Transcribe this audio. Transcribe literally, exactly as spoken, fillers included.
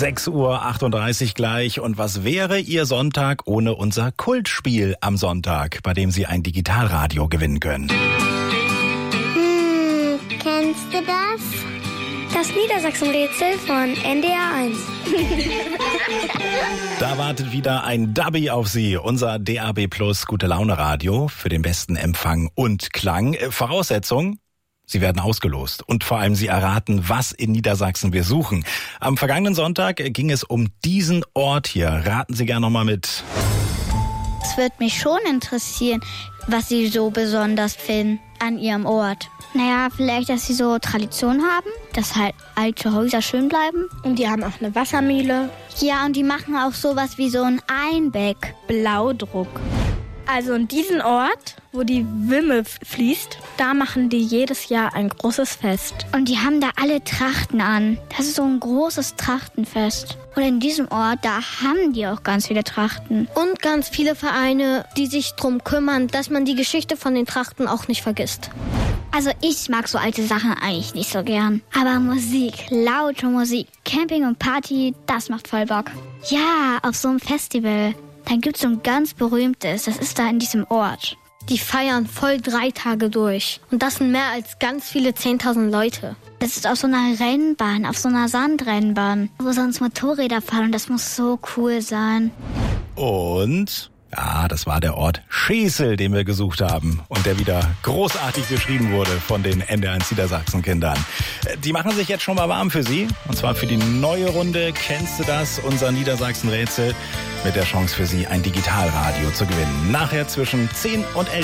sechs Uhr achtunddreißig gleich. Und was wäre Ihr Sonntag ohne unser Kultspiel am Sonntag, bei dem Sie ein Digitalradio gewinnen können? Hm, kennst du das? Das Niedersachsen-Rätsel von N D R eins. Da wartet wieder ein Dubby auf Sie, unser D A B Plus Gute-Laune-Radio für den besten Empfang und Klang. Voraussetzung: Sie werden ausgelost und vor allem Sie erraten, was in Niedersachsen wir suchen. Am vergangenen Sonntag ging es um diesen Ort hier. Raten Sie gerne nochmal mit. Es würde mich schon interessieren, was Sie so besonders finden an Ihrem Ort. Naja, vielleicht, dass Sie so Tradition haben, dass halt alte Häuser schön bleiben. Und die haben auch eine Wassermühle. Ja, und die machen auch sowas wie so ein Einbeck. Blaudruck. Also in diesem Ort, wo die Wümme fließt, da machen die jedes Jahr ein großes Fest. Und die haben da alle Trachten an. Das ist so ein großes Trachtenfest. Und in diesem Ort, da haben die auch ganz viele Trachten. Und ganz viele Vereine, die sich darum kümmern, dass man die Geschichte von den Trachten auch nicht vergisst. Also ich mag so alte Sachen eigentlich nicht so gern. Aber Musik, laute Musik, Camping und Party, das macht voll Bock. Ja, auf so einem Festival. Dann gibt's so ein ganz berühmtes, das ist da in diesem Ort. Die feiern voll drei Tage durch. Und das sind mehr als ganz viele zehntausend Leute. Das ist auf so einer Rennbahn, auf so einer Sandrennbahn, wo sonst Motorräder fahren und das muss so cool sein. Und ja, das war der Ort Schesel, den wir gesucht haben und der wieder großartig geschrieben wurde von den N D R eins Niedersachsen-Kindern. Die machen sich jetzt schon mal warm für Sie, und zwar für die neue Runde. Kennst du das? Unser Niedersachsen-Rätsel mit der Chance für Sie, ein Digitalradio zu gewinnen. Nachher zwischen zehn und elf.